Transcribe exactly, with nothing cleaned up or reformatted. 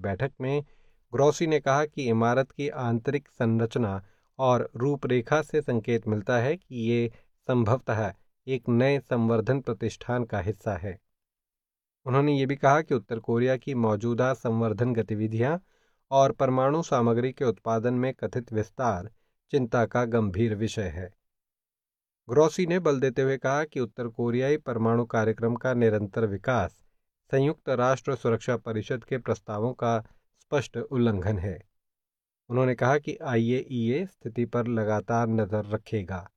बैठक में ग्रोसी ने कहा कि इमारत की आंतरिक संरचना और रूपरेखा से संकेत मिलता है कि ये संभवतः एक नए संवर्धन प्रतिष्ठान का हिस्सा है। उन्होंने ये भी कहा कि उत्तर कोरिया की मौजूदा संवर्धन गतिविधियां और परमाणु सामग्री के उत्पादन में कथित विस्तार चिंता का गंभीर विषय है। ग्रोसी ने बल देते हुए कहा कि उत्तर कोरियाई परमाणु कार्यक्रम का निरंतर विकास संयुक्त राष्ट्र सुरक्षा परिषद के प्रस्तावों का स्पष्ट उल्लंघन है। उन्होंने कहा कि आई ए ई ए स्थिति पर लगातार नजर रखेगा